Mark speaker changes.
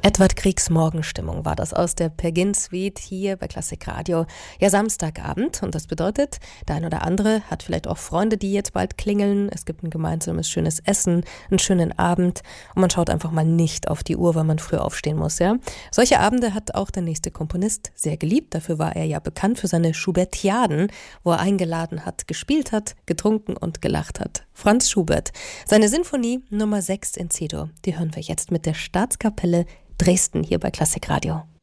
Speaker 1: Edward Griegs Morgenstimmung war das aus der Peer Suite hier bei Klassik Radio. Ja, Samstagabend, und das bedeutet, der ein oder andere hat vielleicht auch Freunde, die jetzt bald klingeln. Es gibt ein gemeinsames schönes Essen, einen schönen Abend und man schaut einfach mal nicht auf die Uhr, weil man früh aufstehen muss, ja. Solche Abende hat auch der nächste Komponist sehr geliebt. Dafür war er ja bekannt für seine Schubertiaden, wo er eingeladen hat, gespielt hat, getrunken und gelacht hat. Franz Schubert. Seine Sinfonie Nummer 6 in C-Dur, die hören wir jetzt mit der Staatskapelle Dresden hier bei Klassik Radio.